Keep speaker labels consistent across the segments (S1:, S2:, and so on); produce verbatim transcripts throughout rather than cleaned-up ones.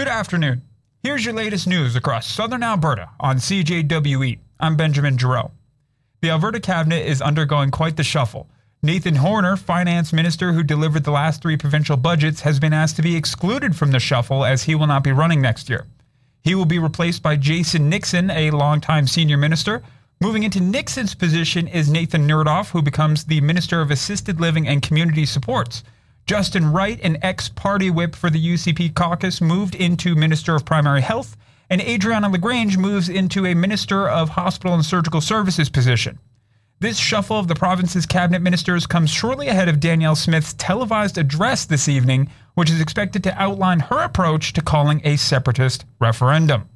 S1: Good afternoon. Here's your latest news across southern Alberta on C J W E. I'm Benjamin Giroux. The Alberta cabinet is undergoing quite the shuffle. Nathan Horner, finance minister who delivered the last three provincial budgets, has been asked to be excluded from the shuffle as he will not be running next year. He will be replaced by Jason Nixon, a longtime senior minister. Moving into Nixon's position is Nathan Nerdoff, who becomes the Minister of Assisted Living and Community Supports. Justin Wright, an ex-party whip for the U C P caucus, moved into Minister of Primary Health, and Adriana LaGrange moves into a Minister of Hospital and Surgical Services position. This shuffle of the province's cabinet ministers comes shortly ahead of Danielle Smith's televised address this evening, which is expected to outline her approach to calling a separatist referendum.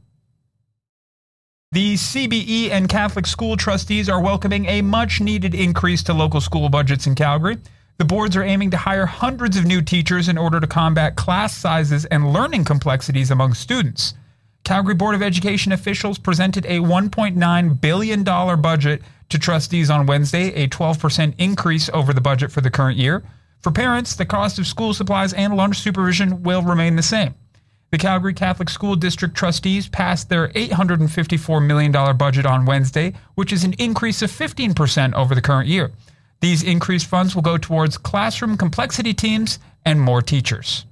S1: The C B E and Catholic school trustees are welcoming a much-needed increase to local school budgets in Calgary. The boards are aiming to hire hundreds of new teachers in order to combat class sizes and learning complexities among students. Calgary Board of Education officials presented a one point nine billion dollars budget to trustees on Wednesday, a twelve percent increase over the budget for the current year. For parents, the cost of school supplies and lunch supervision will remain the same. The Calgary Catholic School District trustees passed their eight hundred fifty-four million dollars budget on Wednesday, which is an increase of fifteen percent over the current year. These increased funds will go towards classroom complexity teams and more teachers.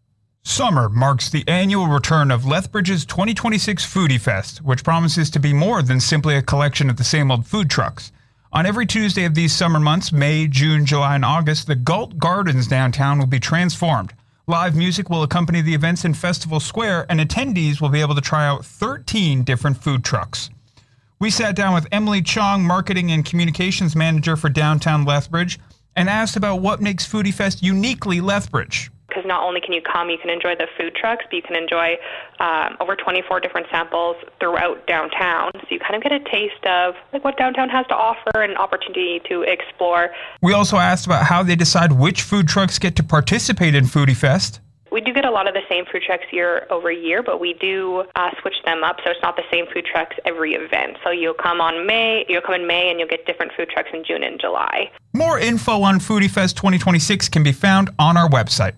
S1: Summer marks the annual return of Lethbridge's twenty twenty-six Foodie Fest, which promises to be more than simply a collection of the same old food trucks. On every Tuesday of these summer months, May, June, July, and August, the Galt Gardens downtown will be transformed. Live music will accompany the events in Festival Square, and attendees will be able to try out thirteen different food trucks. We sat down with Emily Chong, Marketing and Communications Manager for Downtown Lethbridge, and asked about what makes Foodie Fest uniquely Lethbridge.
S2: Because not only can you come, you can enjoy the food trucks, but you can enjoy um, over twenty-four different samples throughout downtown. So you kind of get a taste of like what downtown has to offer and an opportunity to explore.
S1: We also asked about how they decide which food trucks get to participate in Foodie Fest.
S2: We do get a lot of the same food trucks year over year, but we do uh, switch them up, so it's not the same food trucks every event. So you'll come on May, you'll come in May, and you'll get different food trucks in June and July.
S1: More info on Foodie Fest twenty twenty-six can be found on our website.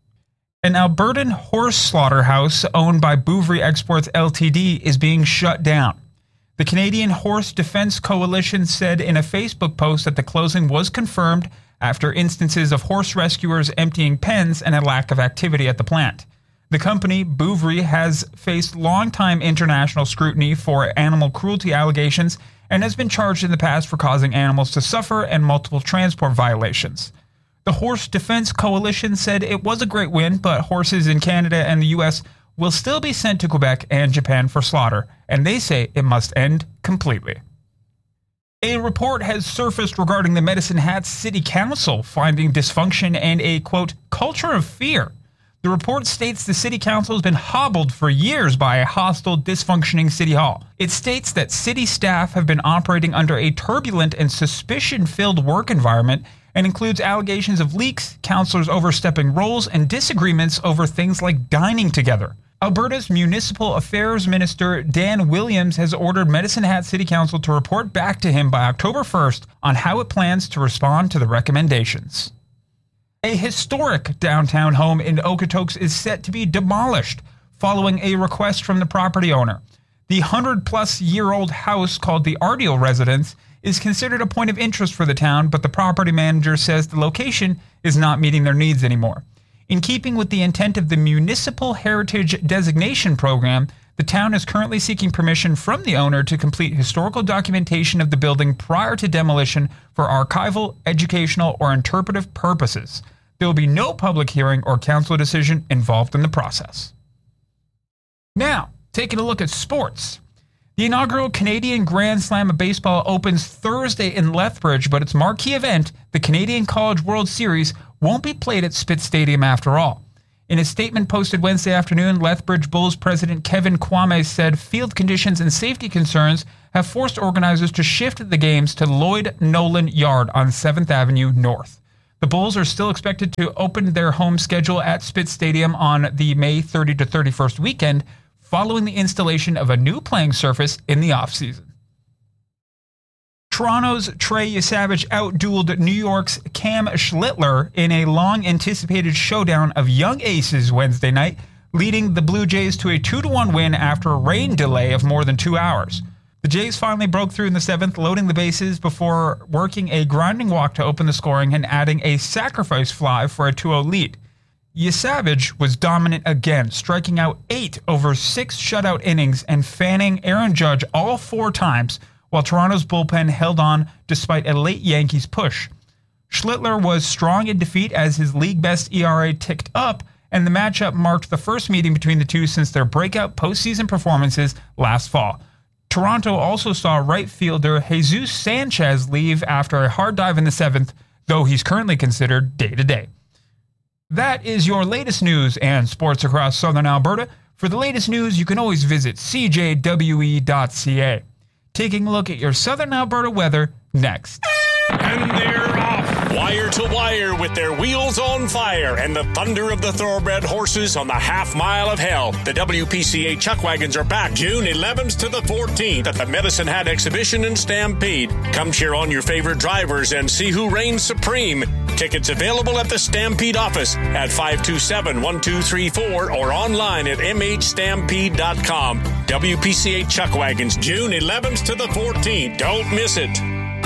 S1: An Albertan horse slaughterhouse owned by Bouvry Exports Ltd is being shut down. The Canadian Horse Defense Coalition said in a Facebook post that the closing was confirmed after instances of horse rescuers emptying pens and a lack of activity at the plant. The company, Bouvry, has faced long-time international scrutiny for animal cruelty allegations and has been charged in the past for causing animals to suffer and multiple transport violations. The Horse Defense Coalition said it was a great win, but horses in Canada and the U S will still be sent to Quebec and Japan for slaughter, and they say it must end completely. A report has surfaced regarding the Medicine Hat City Council finding dysfunction and a, quote, culture of fear. The report states the City Council has been hobbled for years by a hostile, dysfunctioning City Hall. It states that city staff have been operating under a turbulent and suspicion-filled work environment and includes allegations of leaks, councillors overstepping roles, and disagreements over things like dining together. Alberta's Municipal Affairs Minister Dan Williams has ordered Medicine Hat City Council to report back to him by October first on how it plans to respond to the recommendations. A historic downtown home in Okotoks is set to be demolished following a request from the property owner. The one hundred plus year old house called the Ardeal Residence is considered a point of interest for the town, but the property manager says the location is not meeting their needs anymore. In keeping with the intent of the Municipal Heritage Designation Program, the town is currently seeking permission from the owner to complete historical documentation of the building prior to demolition for archival, educational, or interpretive purposes. There will be no public hearing or council decision involved in the process. Now, taking a look at sports. The inaugural Canadian Grand Slam of Baseball opens Thursday in Lethbridge, but its marquee event, the Canadian College World Series, won't be played at Spitz Stadium after all. In a statement posted Wednesday afternoon, Lethbridge Bulls president Kevin Kwame said field conditions and safety concerns have forced organizers to shift the games to Lloyd Nolan Yard on seventh Avenue North. The Bulls are still expected to open their home schedule at Spitz Stadium on the May thirtieth to thirty-first weekend, following the installation of a new playing surface in the offseason. Toronto's Trey Yesavage outdueled New York's Cam Schlittler in a long-anticipated showdown of young aces Wednesday night, leading the Blue Jays to a two to one win after a rain delay of more than two hours. The Jays finally broke through in the seventh, loading the bases before working a grinding walk to open the scoring and adding a sacrifice fly for a two oh lead. Yesavage was dominant again, striking out eight over six shutout innings and fanning Aaron Judge all four times, while Toronto's bullpen held on despite a late Yankees push. Schlittler was strong in defeat as his league-best E R A ticked up, and the matchup marked the first meeting between the two since their breakout postseason performances last fall. Toronto also saw right fielder Jesus Sanchez leave after a hard dive in the seventh, though he's currently considered day-to-day. That is your latest news and sports across southern Alberta. For the latest news, you can always visit c j w e dot c a. Taking a look at your southern Alberta weather next.
S3: And they're off. Wire to wire with their wheels on fire and the thunder of the thoroughbred horses on the half mile of hell. The W P C A Chuck Wagons are back June eleventh to the fourteenth at the Medicine Hat Exhibition in Stampede. Come cheer on your favorite drivers and see who reigns supreme. Tickets available at the Stampede office at five two seven, one two three four or online at m h stampede dot com. W P C A Chuck Wagons, June eleventh to the fourteenth. Don't miss it.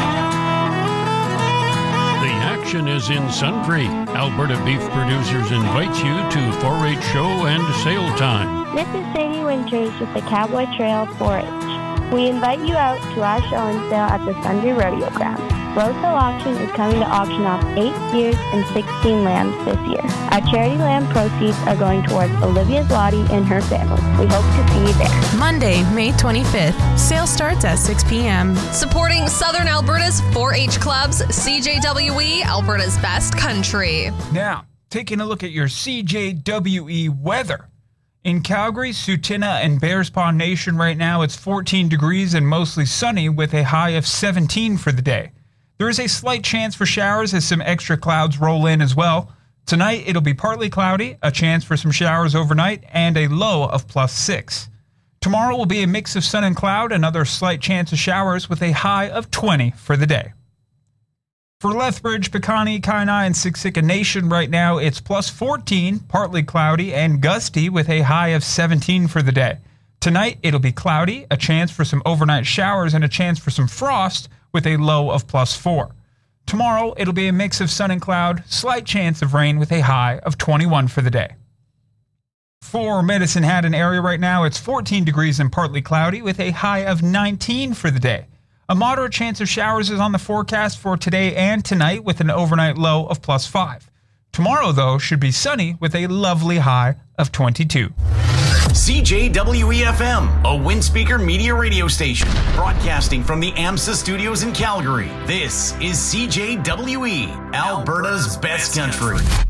S4: Action is in Sundre. Alberta Beef Producers invites you to four H show and sale time.
S5: This is Sadie Winters with the Cowboy Trail four H. We invite you out to our show and sale at the Sundre Rodeo Grounds. Roseville Auction is coming to auction off eight steers and sixteen lambs this year. Our charity lamb proceeds are going towards Olivia Zloty and her family. We hope to see you there.
S6: Monday, May twenty-fifth. Sale starts at six p.m.
S7: Supporting Southern Alberta's four H clubs, C J W E, Alberta's best country.
S1: Now, taking a look at your C J W E weather. In Calgary, Sutina, and Bears Paw Nation right now, it's fourteen degrees and mostly sunny with a high of seventeen for the day. There is a slight chance for showers as some extra clouds roll in as well. Tonight, it'll be partly cloudy, a chance for some showers overnight, and a low of plus six. Tomorrow will be a mix of sun and cloud, another slight chance of showers with a high of twenty for the day. For Lethbridge, Pecani, Kainai, and Siksika Nation right now, it's plus fourteen, partly cloudy, and gusty with a high of seventeen for the day. Tonight, it'll be cloudy, a chance for some overnight showers, and a chance for some frost with a low of plus four. Tomorrow, it'll be a mix of sun and cloud, slight chance of rain with a high of twenty-one for the day. For Medicine Hat and area right now, it's fourteen degrees and partly cloudy with a high of nineteen for the day. A moderate chance of showers is on the forecast for today and tonight with an overnight low of plus five. Tomorrow, though, should be sunny with a lovely high of twenty-two.
S8: C J W E F M, a Windspeaker media radio station, broadcasting from the AMSA studios in Calgary. This is C J W E, Alberta's best country.